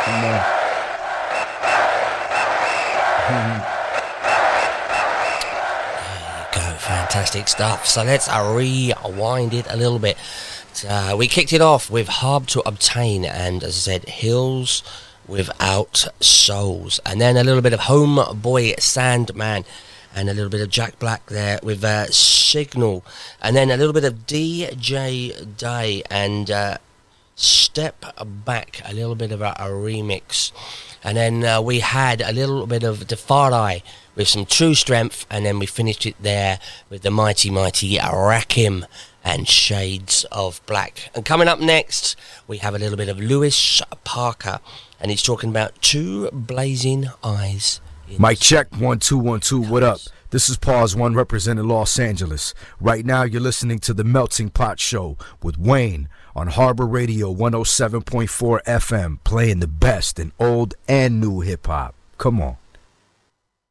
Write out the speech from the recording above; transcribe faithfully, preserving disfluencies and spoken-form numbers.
Come on. There you go, fantastic stuff. So let's uh, rewind it a little bit. Uh, we kicked it off with Hard to Obtain and, as I said, Hills Without Souls. And then a little bit of Homeboy Sandman and a little bit of Jack Black there with uh, Signal. And then a little bit of D J Day and uh, Step Back, a little bit of a, a remix. And then uh, we had a little bit of Defari with some True Strength, and then we finished it there with the mighty, mighty Rakim and Shades of Black. And coming up next, we have a little bit of Lewis Parker, and he's talking about Two Blazing Eyes. Mic check, one, two, one, two, what up? This is Pause One representing Los Angeles. Right now, you're listening to The Melting Pot Show with Wayne on Harbor Radio one oh seven point four F M, playing the best in old and new hip-hop. Come on.